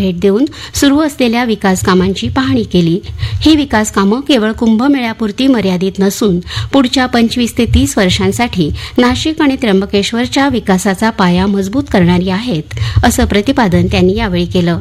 भेट देऊन सुरू असलेल्या विकास कामांची पाहणी केली. ही विकास कामं केवळ कुंभमेळ्यापुरती मर्यादित नसून पुढच्या 25 ते 30 वर्षांसाठी नाशिक आणि त्र्यंबकेश्वरच्या विकासाचा पाया मजबूत करणारी आहेत, असं प्रतिपादन त्यांनी यावेळी केलं.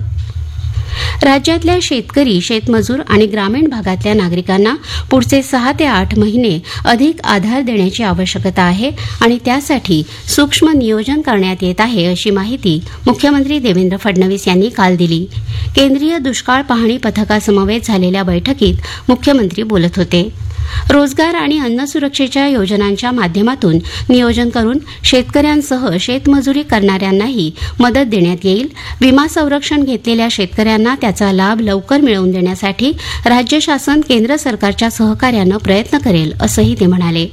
राज्यातल्या शेतकरी, शेतमजूर आणि ग्रामीण भागातल्या नागरिकांना पुढचे 6 ते 8 महिने अधिक आधार देण्याची आवश्यकता आहे आणि त्यासाठी सूक्ष्म नियोजन करण्यात येत आहे, अशी माहिती मुख्यमंत्री देवेंद्र फडणवीस यांनी काल दिली. केंद्रीय दुष्काळ पाहणी पथकासमवेत झालेल्या बैठकीत मुख्यमंत्री बोलत होते. रोजगार आणि अन्न सुरक्षेच्या योजनांच्या माध्यमातून नियोजन करून शेतकऱ्यांसह शेतमजुरी करणाऱ्यांनाही मदत देण्यात येईल. विमा संरक्षण घेतलेल्या शेतकऱ्यांना त्याचा लाभ लवकर मिळवून देण्यासाठी राज्य शासन केंद्र सरकारच्या सहकार्यानं प्रयत्न करेल, असंही ते म्हणाले.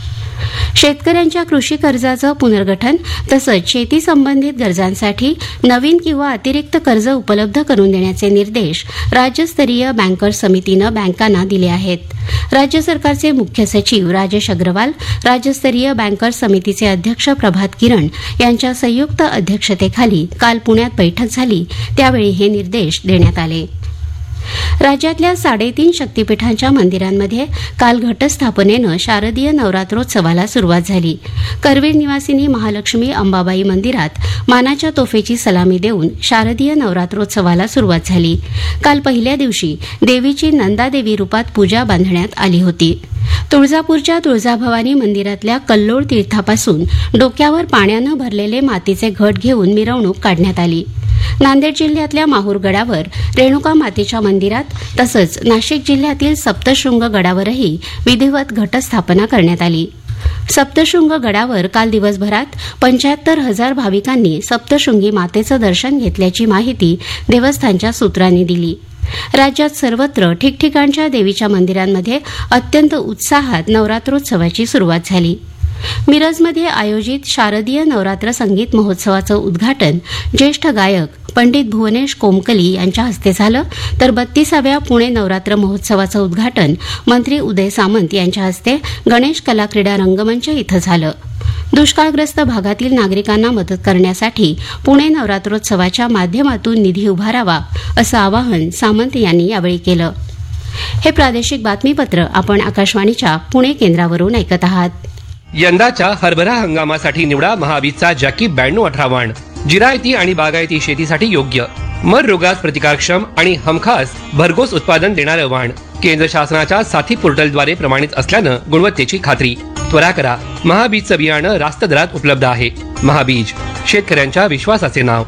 शेतकऱ्यांच्या कृषी कर्जाचं पुनर्गठन तसंच शेती संबंधित गरजांसाठी नवीन किंवा अतिरिक्त कर्ज उपलब्ध करून देण्याचे निर्देश राज्यस्तरीय बँकर्स समितीनं बँकांना दिले आहेत. राज्य सरकारचे मुख्य सचिव राजेश अग्रवाल, राज्यस्तरीय बँकर्स समितीचे अध्यक्ष प्रभात किरण यांच्या संयुक्त अध्यक्षतेखाली काल पुण्यात बैठक झाली. त्यावेळी हे निर्देश देण्यात आले. राज्यातल्या 3.5 शक्तिपीठांच्या मंदिरांमध्ये काल घटस्थापनेनं शारदीय नवरात्रोत्सवाला सुरुवात झाली. करवीर निवासिनी महालक्ष्मी अंबाबाई मंदिरात मानाच्या तोफेची सलामी देऊन शारदीय नवरात्रोत्सवाला सुरुवात झाली. काल पहिल्या दिवशी देवीची नंदादेवी रूपात पूजा बांधण्यात आली होती. तुळजापूरच्या तुळजाभवानी मंदिरातल्या कल्लोळ तीर्थापासून डोक्यावर पाण्यानं भरलेले मातीचे घट घेऊन मिरवणूक काढण्यात आली. नांदेड जिल्ह्यातल्या माहूर गडावर रेणुका मातेच्या मंदिरात तसंच नाशिक जिल्ह्यातील सप्तशृंग गडावरही विधिवत घटस्थापना करण्यात आली. सप्तशृंग गडावर काल दिवसभरात 75,000 भाविकांनी सप्तशृंगी मातेचं दर्शन घेतल्याची माहिती देवस्थानच्या सूत्रांनी दिली. राज्यात सर्वत्र ठिकठिकाणच्या देवीच्या मंदिरांमध्ये अत्यंत उत्साहात नवरात्रोत्सवाची सुरुवात झाली. मिरजमध्ये आयोजित शारदीय नवरात्र संगीत महोत्सवाचं उद्घाटन ज्येष्ठ गायक पंडित भुवनेश कोमकली यांच्या हस्ते झालं, तर 32व्या पुणे नवरात्र महोत्सवाचं उद्घाटन मंत्री उदय सामंत यांच्या हस्ते गणेश कला क्रीडा रंगमंच इथं झालं. दुष्काळग्रस्त भागातील नागरिकांना मदत करण्यासाठी पुणे नवरात्रोत्सवाच्या माध्यमातून निधी उभारावा, असं आवाहन सामंत यांनी यावेळी केलं. हे प्रादेशिक बातमीपत्र आपण आकाशवाणीच्या पुणे केंद्रावरून ऐकत आहात. यंदाच्या हरभरा हंगामासाठी निवडा महाबीजचा जॅकी 9218 वाण. जिरायती आणि बागायती शेतीसाठी योग्य, मर रोगास प्रतिकारक्षम आणि हमखास भरघोस उत्पादन देणारं वाण. केंद्र शासनाच्या साथी पोर्टलद्वारे प्रमाणित असल्यानं गुणवत्तेची खात्री. त्वरा करा, महाबीजचं बियाणं रास्त दरात उपलब्ध आहे. महाबीज, शेतकऱ्यांच्या विश्वासाचे नाव.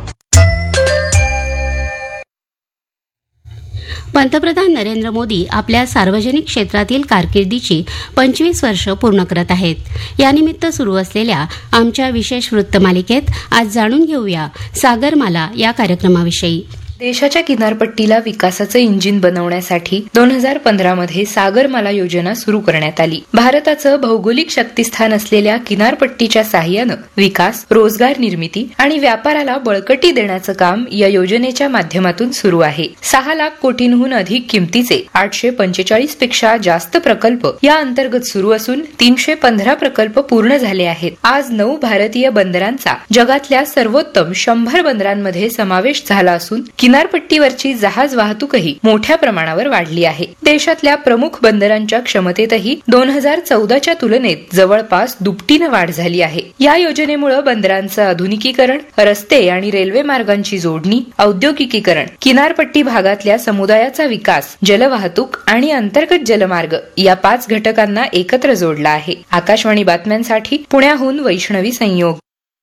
पंतप्रधान नरेंद्र मोदी आपल्या सार्वजनिक क्षेत्रातील कारकिर्दीची 25 वर्ष पूर्ण करत आहेत. यानिमित्त सुरू असलेल्या आमच्या विशेष वृत्तमालिकेत आज जाणून घेऊया सागरमाला या कार्यक्रमाविषयी. देशाच्या किनारपट्टीला विकासाचं इंजिन बनवण्यासाठी 2015 मध्ये सागरमाला योजना सुरू करण्यात आली. भारताचं भौगोलिक शक्तिस्थान असलेल्या किनारपट्टीच्या साहाय्यानं विकास, रोजगार निर्मिती आणि व्यापाराला बळकटी देण्याचं काम या योजनेच्या माध्यमातून सुरू आहे. 6 लाख कोटींहून अधिक किमतीचे 845 पेक्षा जास्त प्रकल्प या अंतर्गत सुरू असून 315 प्रकल्प पूर्ण झाले आहेत. आज 9 भारतीय बंदरांचा जगातल्या सर्वोत्तम 100 बंदरांमध्ये समावेश झाला असून किनारपट्टीवरची जहाज वाहतूकही मोठ्या प्रमाणावर वाढली आहे. देशातल्या प्रमुख बंदरांच्या क्षमतेतही 2014च्या तुलनेत जवळपास दुपटीनं वाढ झाली आहे. या योजनेमुळे बंदरांचं आधुनिकीकरण, रस्ते आणि रेल्वे मार्गांची जोडणी, औद्योगिकीकरण, किनारपट्टी भागातल्या समुदायाचा विकास, जलवाहतूक आणि अंतर्गत जलमार्ग या 5 घटकांना एकत्र जोडला आहे. आकाशवाणी बातम्यांसाठी पुण्याहून वैष्णवी संयोग.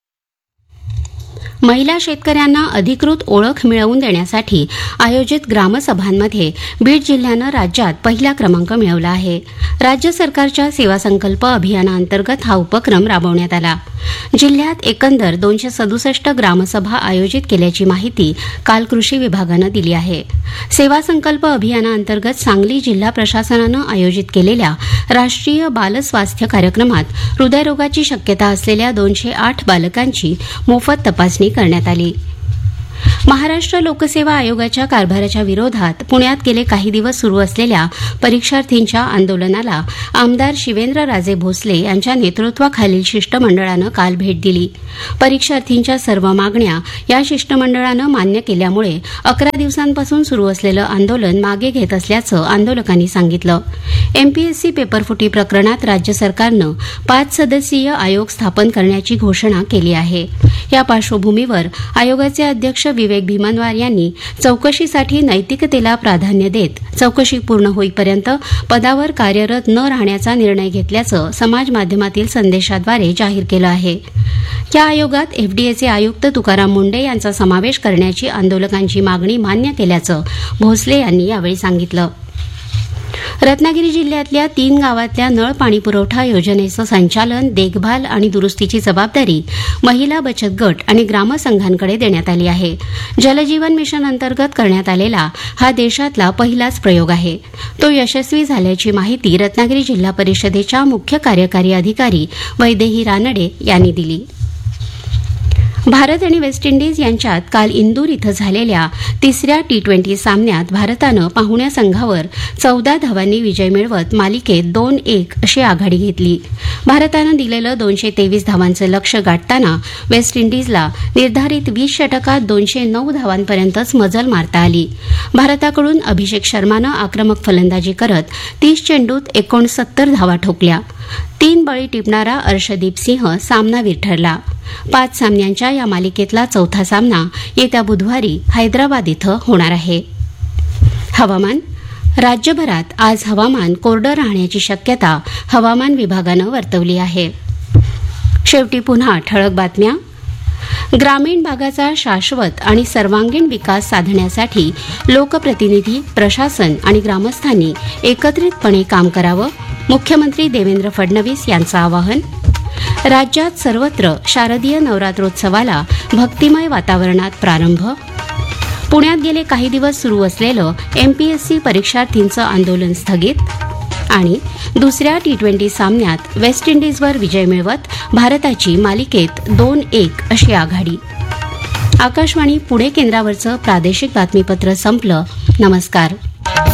महिला शेतकऱ्यांना अधिकृत ओळख मिळवून देण्यासाठी आयोजित ग्रामसभांमध्ये बीड जिल्ह्यानं राज्यात पहिला क्रमांक मिळवला आहे. राज्य सरकारच्या सेवा संकल्प अभियानाअंतर्गत हा उपक्रम राबवण्यात आला. जिल्ह्यात एकंदर 267 ग्रामसभा आयोजित केल्याची माहिती काल कृषी विभागानं दिली आहे. सेवा संकल्प अभियानाअंतर्गत सांगली जिल्हा प्रशासनानं आयोजित केलेल्या राष्ट्रीय बाल स्वास्थ्य कार्यक्रमात हृदयरोगाची शक्यता असलेल्या 208 बालकांची मोफत तपासणी करण्यात आली. महाराष्ट्र लोकसेवा आयोगाच्या कारभाराच्या विरोधात पुण्यात गेले काही दिवस सुरू असलेल्या परीक्षार्थींच्या आंदोलनाला आमदार शिवेंद्रराजे भोसले यांच्या नेतृत्वाखालील शिष्टमंडळानं काल भेट दिली. परीक्षार्थींच्या सर्व मागण्या या शिष्टमंडळानं मान्य केल्यामुळे 11 दिवसांपासून सुरू असलेलं आंदोलन मागे घेत असल्याचं आंदोलकांनी सांगितलं. एमपीएससी पेपरफुटी प्रकरणात राज्य सरकारनं 5 सदस्यीय आयोग स्थापन करण्याची घोषणा केली आहे. या पार्श्वभूमीवर आयोगाचे अध्यक्ष विवेक भीमनवार यांनी चौकशीसाठी नैतिकतेला प्राधान्य देत चौकशी पूर्ण होईपर्यंत पदावर कार्यरत न राहण्याचा निर्णय घेतल्याचं समाज माध्यमातील संदेशाद्वारे जाहीर केलं आहे. या आयोगात एफडीएचे आयुक्त तुकाराम मुंडे यांचा समावेश करण्याची आंदोलकांची मागणी मान्य केल्याचं भोसले यांनी यावेळी सांगितलं. रत्नागिरी जिल्ह्यातल्या 3 गावातल्या नळ पाणी पुरवठा योजनेचं संचालन, देखभाल आणि दुरुस्तीची जबाबदारी महिला बचत गट आणि ग्रामसंघांकडे देण्यात आली आहे. जलजीवन मिशन अंतर्गत करण्यात आलेला हा देशातला पहिलाच प्रयोग आहे. तो यशस्वी झाल्याची माहिती रत्नागिरी जिल्हा परिषदेच्या मुख्य कार्यकारी अधिकारी वैदेही रानडे यांनी दिली. भारत आणि वेस्ट इंडिज यांच्यात काल इंदूर इथं झालेल्या 3ऱ्या T20 सामन्यात भारतानं पाहुण्या संघावर 14 धावांनी विजय मिळवत मालिकेत 2-1 अशी आघाडी घेतली. भारतानं दिलेलं 223 धावांचं लक्ष्य गाठताना वेस्ट इंडिजला निर्धारित 20 षटकात 209 धावांपर्यंतच मजल मारता आली. भारताकडून अभिषेक शर्मानं आक्रमक फलंदाजी करत 30 चेंडूत 69 धावा ठोकल्या. 3 बळी टिपणारा अर्शदीप सिंह सामनावीर ठरला. 5 सामन्यांच्या या मालिकेतला चौथा सामना येत्या बुधवारी हैदराबाद इथं होणार आहे. हवामान. राज्यभरात आज हवामान कोरडं राहण्याची शक्यता हवामान विभागानं वर्तवली आहे. शेवटी पुन्हा ठळक बातम्या. ग्रामीण भागाचा शाश्वत आणि सर्वांगीण विकास साधण्यासाठी लोकप्रतिनिधी, प्रशासन आणि ग्रामस्थांनी एकत्रितपणे काम करावं, मुख्यमंत्री देवेंद्र फडणवीस यांचं आवाहन. राज्यात सर्वत्र शारदीय नवरात्रोत्सवाला भक्तिमय वातावरणात प्रारंभ. पुण्यात गेले काही दिवस सुरू असलेलं एमपीएससी परीक्षार्थींचं आंदोलन स्थगित. आणि दुसऱ्या T20 सामन्यात वेस्ट इंडिजवर विजय मिळवत भारताची मालिकेत 2-1 अशी आघाडी. आकाशवाणी पुणे केंद्रावरचं प्रादेशिक बातमीपत्र संपलं. नमस्कार.